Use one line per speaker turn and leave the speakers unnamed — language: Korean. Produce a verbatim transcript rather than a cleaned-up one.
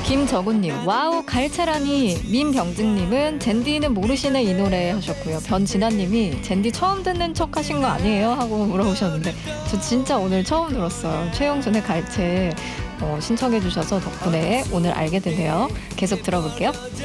김정훈님, 와우 갈채라니. 민병증님은 젠디는 모르시네 이 노래 하셨고요. 변진아님이 젠디 처음 듣는 척 하신 거 아니에요? 하고 물어보셨는데 저 진짜 오늘 처음 들었어요. 최영준의 갈채 어, 신청해 주셔서 덕분에 오늘 알게 되네요. 계속 들어볼게요.